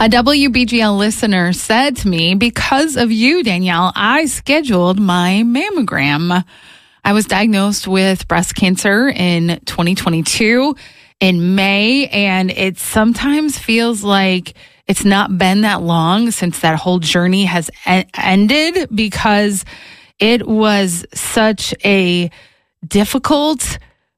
A WBGL listener said to me, because of you, Danielle, I scheduled my mammogram. I was diagnosed with breast cancer in 2022 in May, and it sometimes feels like it's not been that long since that whole journey has ended, because it was such a difficult,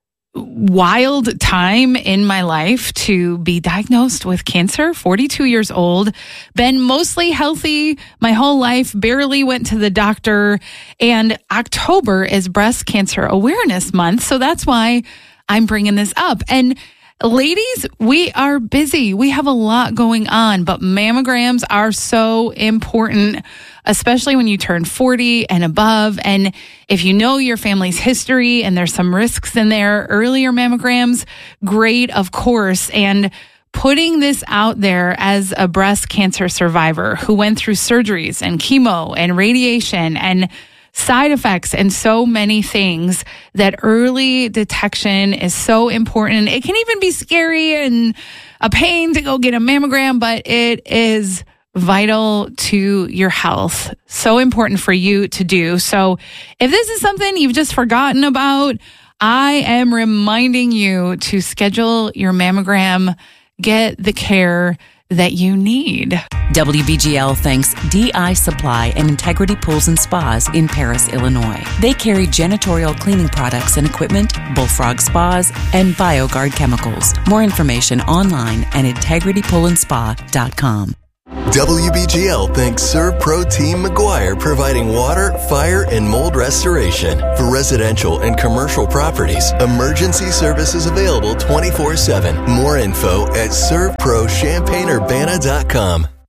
wild time in my life to be diagnosed with cancer. 42 years old, been mostly healthy my whole life, barely went to the doctor. And October is Breast Cancer Awareness Month. So that's why I'm bringing this up. And ladies, we are busy. We have a lot going on, but mammograms are so important, especially when you turn 40 and above. And if you know your family's history and there's some risks in there, earlier mammograms, great, of course. And putting this out there as a breast cancer survivor who went through surgeries and chemo and radiation and side effects and so many things, that early detection is so important. It can even be scary and a pain to go get a mammogram, but it is vital to your health. So important for you to do. So if this is something you've just forgotten about, I am reminding you to schedule your mammogram, get the care that you need. WBGL thanks DI Supply and Integrity Pools and Spas in Paris, Illinois. They carry janitorial cleaning products and equipment, Bullfrog Spas, and BioGuard chemicals. More information online at integritypoolandspa.com. WBGL thanks ServPro Team McGuire, providing water, fire, and mold restoration. For residential and commercial properties, emergency services available 24/7. More info at servprochampaignurbana.com.